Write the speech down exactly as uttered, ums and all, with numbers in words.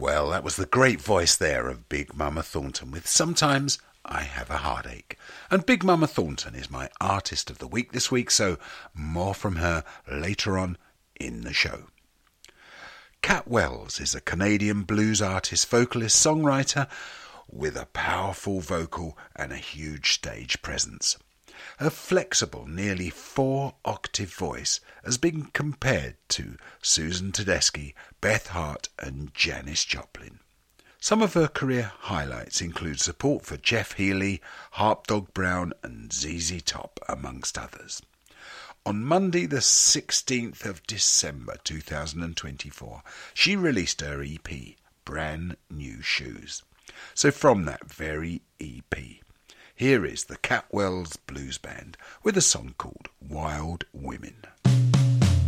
Well, that was the great voice there of Big Mama Thornton with Sometimes I Have a Heartache. And Big Mama Thornton is my artist of the week this week, so more from her later on in the show. Cat Wells is a Canadian blues artist, vocalist, songwriter with a powerful vocal and a huge stage presence. Her flexible, nearly four-octave voice has been compared to Susan Tedeschi, Beth Hart and Janis Joplin. Some of her career highlights include support for Jeff Healey, Harp Dog Brown and Z Z Top, amongst others. On Monday the sixteenth of December two thousand twenty-four, she released her E P, Brand New Shoes. So from that very E P, here is the Cat Wells Blues Band with a song called Wild Women.